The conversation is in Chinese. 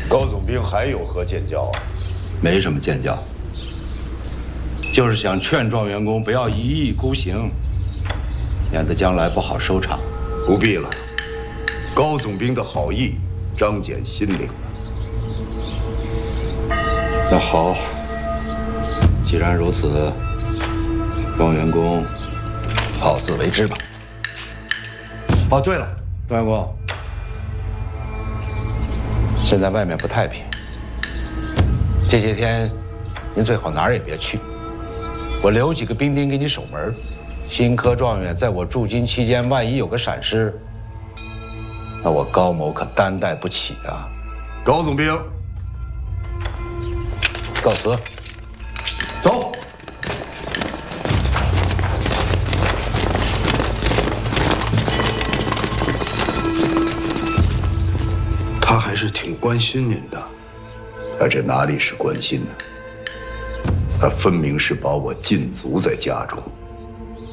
高总兵还有何见教啊？ 没什么见教，就是想劝状元公不要一意孤行，免得将来不好收场。 不必了，高总兵的好意，张简心领了。 那好，既然如此，状元公好自为之吧。哦，对了，状元公，现在外面不太平，这些天您最好哪儿也别去，我留几个兵丁给你守门。新科状元在我驻京期间，万一有个闪失，那我高某可担待不起啊！ 高总兵， 告辞。走。 他还是挺关心您的。他这哪里是关心呢？他分明是把我禁足在家中。